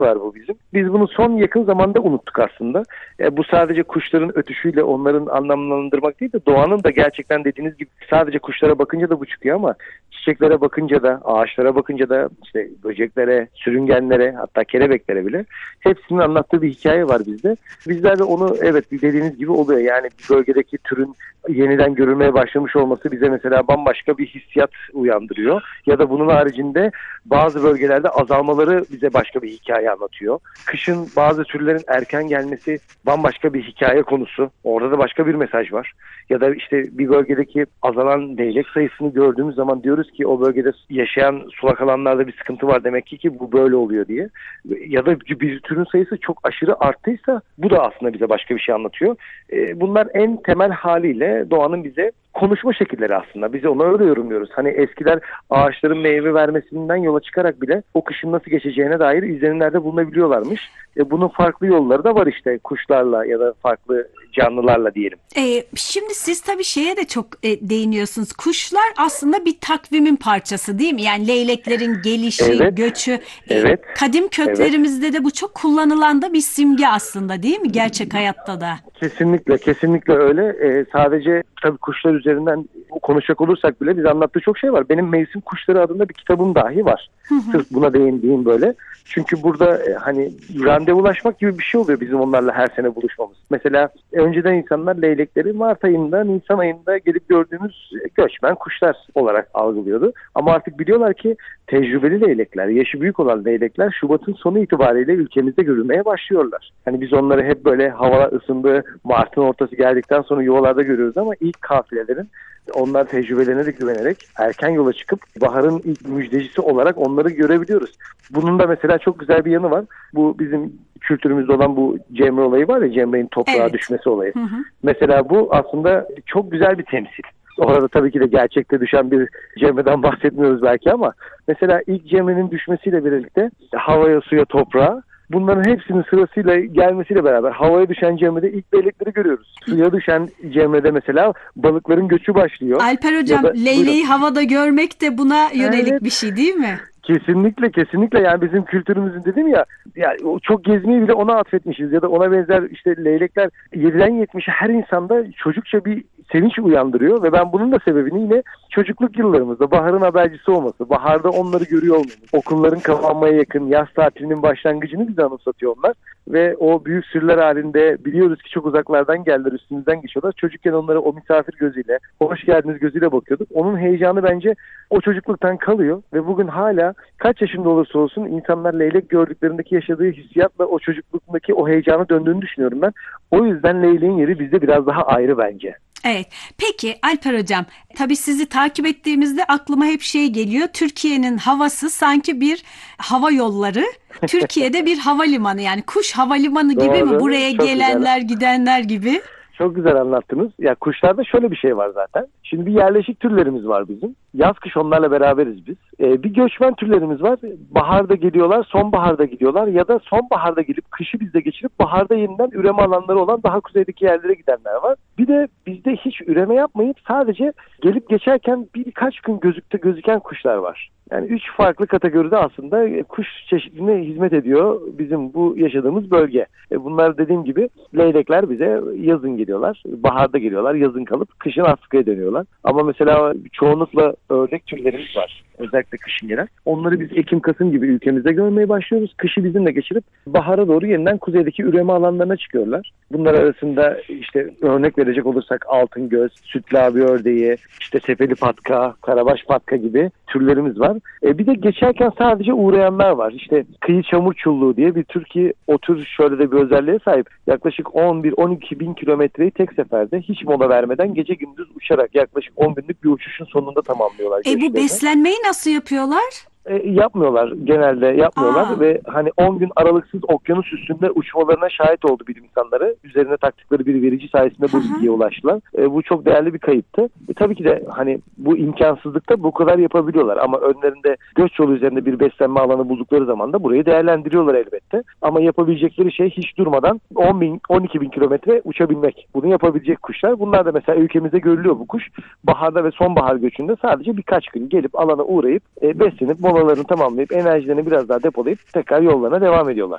var bu bizim. Biz bunu son yakın zamanda unuttuk aslında. Bu sadece kuşların ötüşüyle onların anlamlandırmak değil de doğanın da gerçekten dediğiniz gibi sadece kuşlara bakınca da bu çıkıyor ama çiçeklere bakınca da, ağaçlara bakınca da, işte böceklere, sürüngenlere, hatta kelebeklere bile hepsinin anlattığı bir hikaye var bizde. Bizler de onu evet dediğiniz gibi oluyor. Yani bir bölgedeki türün yeniden görülmeye başlamış olması bize mesela bambaşka bir hissiyat uyandırıyor. Ya da bunun haricinde bazı bölgelerde azalmaları bize başka bir hikaye anlatıyor. Kışın bazı türlerin erken gelmesi bambaşka bir hikaye konusu. Orada da başka bir mesaj var. Ya da işte bir bölgedeki azalan leylek sayısını gördüğümüz zaman diyoruz ki o bölgede yaşayan sulak alanlarda bir sıkıntı var demek ki bu böyle oluyor diye. Ya da bir türün sayısı çok aşırı arttıysa bu da aslında bize başka bir şey anlatıyor. Bunlar en temel haliyle doğanın bize konuşma şekilleri aslında. Biz onu öyle yorumluyoruz. Hani eskiler ağaçların meyve vermesinden yola çıkarak bile o kışın nasıl geçeceğine dair izlenimlerde bulunabiliyorlarmış. Bunun farklı yolları da var işte kuşlarla ya da farklı canlılarla diyelim. Şimdi siz tabii şeye de çok değiniyorsunuz. Kuşlar aslında bir takvimin parçası değil mi? Yani leyleklerin gelişi, Evet, göçü. evet, Kadim köklerimizde de bu çok kullanılan da bir simge aslında değil mi? Gerçek hayatta da. Kesinlikle, kesinlikle öyle. Sadece tabii kuşlar üzerinden konuşacak olursak bile bize anlattığı çok şey var. Benim Mevsim Kuşları adında bir kitabım dahi var. Sırf buna değindiğim böyle. Çünkü burada hani randevulaşmak gibi bir şey oluyor bizim onlarla her sene buluşmamız. Mesela önceden insanlar leylekleri Mart ayında, Nisan ayında gelip gördüğümüz göçmen kuşlar olarak algılıyordu. Ama artık biliyorlar ki tecrübeli leylekler, yaşı büyük olan leylekler Şubat'ın sonu itibariyle ülkemizde görülmeye başlıyorlar. Hani biz onları hep böyle hava ısındı, Mart'ın ortası geldikten sonra yuvalarda görüyoruz ama ilk kafilelerin onlar tecrübelerine de güvenerek erken yola çıkıp baharın ilk müjdecisi olarak onları görebiliyoruz. Bunun da mesela çok güzel bir yanı var. Bu bizim kültürümüzde olan bu cemre olayı var ya, cemrenin toprağa düşmesi olayı. Mesela bu aslında çok güzel bir temsil. Orada tabii ki de gerçekte düşen bir cemreden bahsetmiyoruz belki ama mesela ilk cemrenin düşmesiyle birlikte havaya, suya, toprağa bunların hepsinin sırasıyla gelmesiyle beraber havaya düşen cemrede ilk leylekleri görüyoruz. Suya düşen cemrede mesela balıkların göçü başlıyor. Alper Hocam, leyleği havada görmek de buna yönelik bir şey değil mi? Kesinlikle, kesinlikle. Yani bizim kültürümüzün dedim ya, yani çok gezmeyi bile ona atfetmişiz ya da ona benzer işte leylekler 7'den 70'e her insanda çocukça bir sevinç uyandırıyor ve ben bunun da sebebini yine çocukluk yıllarımızda baharın habercisi olması, baharda onları görüyor olmamız, okulların kapanmaya yakın yaz tatilinin başlangıcını bize anımsatıyor onlar ve o büyük sürüler halinde biliyoruz ki çok uzaklardan geldiler, üstümüzden geçiyorlar. Çocukken onlara o misafir gözüyle, hoş geldiniz gözüyle bakıyorduk. Onun heyecanı bence o çocukluktan kalıyor ve bugün hala kaç yaşında olursa olsun insanlar leylek gördüklerindeki yaşadığı hissiyatla o çocukluğundaki o heyecanı döndüğünü düşünüyorum ben. O yüzden leyleğin yeri bizde biraz daha ayrı bence. Evet. Peki Alper Hocam, tabii sizi takip ettiğimizde aklıma hep şey geliyor. Türkiye'nin havası sanki bir hava yolları. Türkiye'de bir havalimanı, yani kuş havalimanı gibi Doğru, mi? Buraya çok gelenler, güzel. gidenler gibi. Çok güzel anlattınız. Ya kuşlarda şöyle bir şey var zaten. Şimdi bir yerleşik türlerimiz var bizim. Yaz kış onlarla beraberiz biz. Bir göçmen türlerimiz var. Baharda geliyorlar, sonbaharda gidiyorlar ya da sonbaharda gelip kışı bizde geçirip baharda yeniden üreme alanları olan daha kuzeydeki yerlere gidenler var. Bir de bizde hiç üreme yapmayıp sadece gelip geçerken birkaç gün gözüken kuşlar var. Yani 3 farklı kategoride aslında kuş çeşidine hizmet ediyor bizim bu yaşadığımız bölge. Bunlar dediğim gibi leylekler bize yazın geliyorlar, baharda geliyorlar, yazın kalıp kışın Afrika'ya dönüyorlar. Ama mesela çoğunlukla ördek türlerimiz var. Özellikle kışın gelen. Onları biz Ekim-Kasım gibi ülkemizde görmeye başlıyoruz. Kışı bizimle geçirip bahara doğru yeniden kuzeydeki üreme alanlarına çıkıyorlar. Bunlar arasında işte örnek verecek olursak altıngöz, sütlü abi ördeği, işte tepeli patka, karabaş patka gibi türlerimiz var. Bir de geçerken sadece uğrayanlar var. İşte kıyı çamur çulluğu diye bir tür ki o tür şöyle de bir özelliğe sahip. Yaklaşık 11-12 bin kilometreyi tek seferde hiç mola vermeden gece gündüz uçarak yaklaşık 10 günlük bir uçuşun sonunda tamamlıyorlar. Bu beslenmeyi nasıl yapıyorlar? Yapmıyorlar. Genelde yapmıyorlar ve hani 10 gün aralıksız okyanus üstünde uçmalarına şahit oldu bilim insanları. Üzerine taktıkları bir verici sayesinde bu bilgiye ulaştılar. Bu çok değerli bir kayıptı. Tabii ki de hani bu imkansızlıkta bu kadar yapabiliyorlar ama önlerinde göç yolu üzerinde bir beslenme alanı buldukları zaman da burayı değerlendiriyorlar elbette. Ama yapabilecekleri şey hiç durmadan 10.000-12.000 kilometre uçabilmek. Bunu yapabilecek kuşlar. Bunlar da mesela ülkemizde görülüyor bu kuş. Baharda ve sonbahar göçünde sadece birkaç gün gelip alana uğrayıp beslenip molalarını tamamlayıp enerjilerini biraz daha depolayıp tekrar yollarına devam ediyorlar.